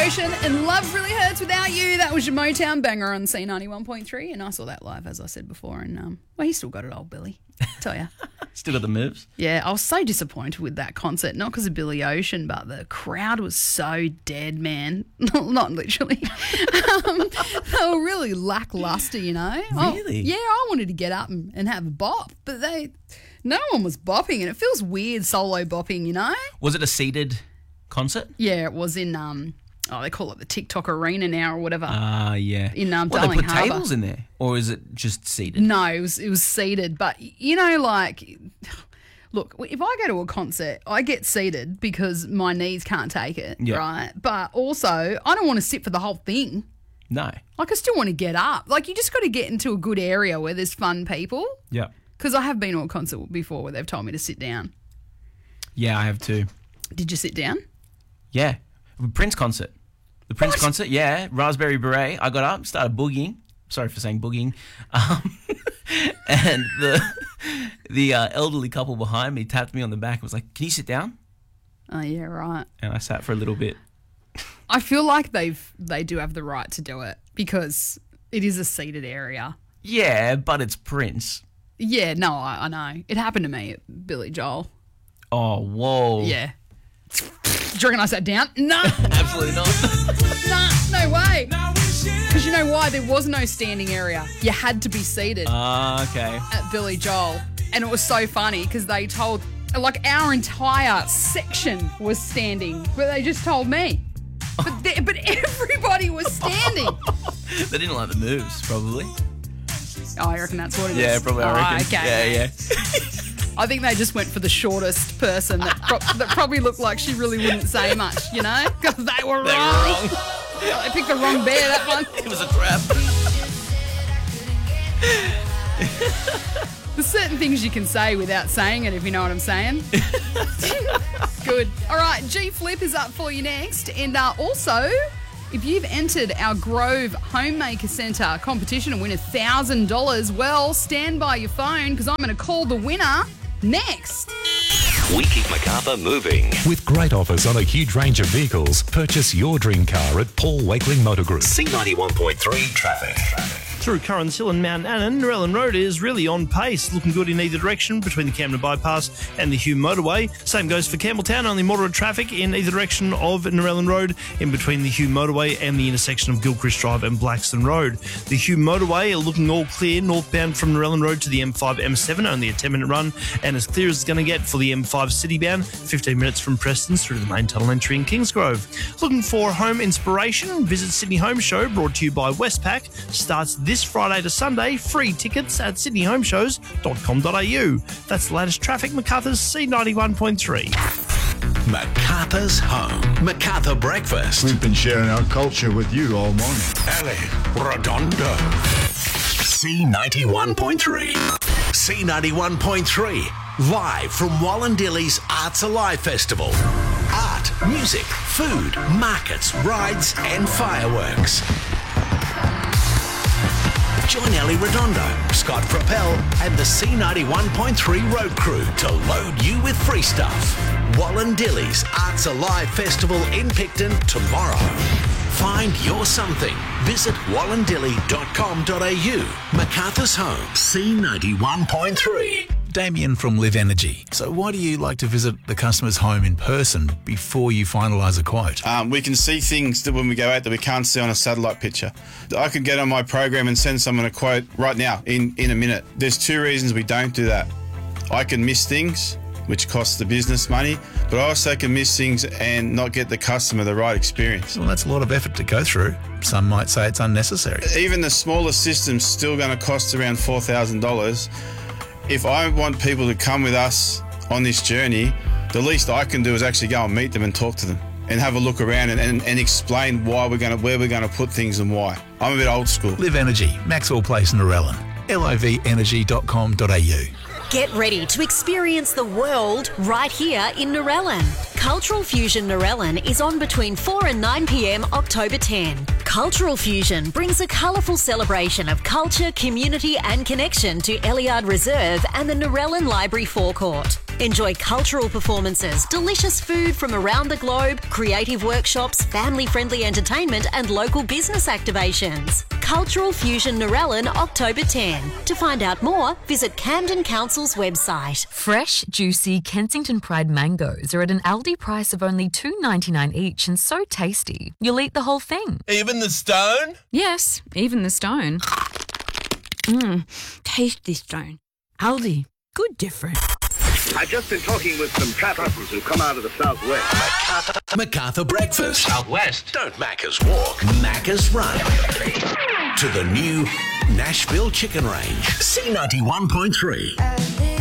Ocean and Love Really Hurts Without You. That was your Motown banger on C91.3, and I saw that live, as I said before, and he still got it, old Billy, tell ya. Still got the moves. Yeah, I was so disappointed with that concert, not because of Billy Ocean, but the crowd was so dead, man. Not literally. They were really lackluster, you know. Really? I wanted to get up and have a bop, but no one was bopping, and it feels weird solo bopping, you know. Was it a seated concert? Yeah, it was in they call it the TikTok Arena now or whatever. Yeah. In What, Darling they put Harbour. tables in there, or is it just seated? No, it was seated, but you know, like, look, if I go to a concert, I get seated because my knees can't take it, Yeah. right? But also, I don't want to sit for the whole thing. No. Like, I still want to get up. Like, you just got to get into a good area where there's fun people. Yeah. Because I have been to a concert before where they've told me to sit down. Yeah, I have too. Did you sit down? Yeah. Prince concert. The Prince concert, yeah. Raspberry Beret. I got up, started boogieing. Sorry for saying boogieing. And the elderly couple behind me tapped me on the back and was like, "Can you sit down?" Oh, yeah, right. And I sat for a little bit. I feel like they do have the right to do it because it is a seated area. Yeah, but it's Prince. Yeah, no, I know. It happened to me at Billy Joel. Oh, whoa. Yeah. Do you reckon I sat down? No. Absolutely not. Nah, no way. Because you know why? There was no standing area. You had to be seated Okay. at Billy Joel. And it was so funny because they told, like, our entire section was standing, but they just told me. But everybody was standing. They didn't like the moves, probably. Oh, I reckon that's what it is. Yeah, probably. I reckon. Okay. Yeah. I think they just went for the shortest person that probably looked like she really wouldn't say much, you know? Because they were wrong. They picked the wrong bear, that one. It was a trap. There's certain things you can say without saying it, if you know what I'm saying. Good. All right, G Flip is up for you next. And also, if you've entered our Grove Homemaker Centre competition and win $1,000, well, stand by your phone because I'm going to call the winner next. We keep Macarthur moving. With great offers on a huge range of vehicles, purchase your dream car at Paul Wakeling Motor Group. C91.3 traffic. Through Currans Hill and Mount Annan, Narellan Road is really on pace, looking good in either direction between the Camden Bypass and the Hume Motorway. Same goes for Campbelltown, only moderate traffic in either direction of Narellan Road in between the Hume Motorway and the intersection of Gilchrist Drive and Blackstone Road. The Hume Motorway are looking all clear northbound from Narellan Road to the M5 M7, only a 10-minute run, and as clear as it's going to get for the M5 citybound, 15 minutes from Preston through to the main tunnel entry in Kingsgrove. Looking for home inspiration? Visit Sydney Home Show, brought to you by Westpac. Starts this Friday to Sunday. Free tickets at sydneyhomeshows.com.au. That's the latest traffic. Macarthur's C91.3. Macarthur's home. Macarthur breakfast. We've been sharing our culture with you all morning. Ellie Redondo. C91.3. C91.3. Live from Wallandilly's Arts Alive Festival. Art, music, food, markets, rides and fireworks. Join Ellie Redondo, Scott Propel and the C91.3 road crew to load you with free stuff. Wallandilly's Arts Alive Festival in Picton tomorrow. Find your something. Visit wallandilly.com.au. Macarthur's home. C91.3. Damien from Live Energy. So why do you like to visit the customer's home in person before you finalise a quote? We can see things that when we go out that we can't see on a satellite picture. I could get on my program and send someone a quote right now in a minute. There's two reasons we don't do that. I can miss things, which costs the business money, but I also can miss things and not get the customer the right experience. Well, that's a lot of effort to go through. Some might say it's unnecessary. Even the smallest system's still going to cost around $4,000. If I want people to come with us on this journey, the least I can do is actually go and meet them and talk to them and have a look around and explain where we're going to put things and why. I'm a bit old school. Live Energy, Maxwell Place, Narellan. livenergy.com.au. Get ready to experience the world right here in Narellan. Cultural Fusion Narellan is on between 4 and 9 p.m. October 10. Cultural Fusion brings a colourful celebration of culture, community and connection to Eliard Reserve and the Narellan Library forecourt. Enjoy cultural performances, delicious food from around the globe, creative workshops, family-friendly entertainment and local business activations. Cultural Fusion Narellan, October 10. To find out more, visit Camden Council's website. Fresh, juicy Kensington Pride mangoes are at an Aldi price of only $2.99 each and so tasty. You'll eat the whole thing. Even the stone? Yes, even the stone. Tasty stone. Aldi, good difference. I've just been talking with some travellers who come out of the southwest. Macarthur Breakfast. Southwest. Don't Macca's walk, Macca's run. To the new Nashville Chicken Range. C91.3.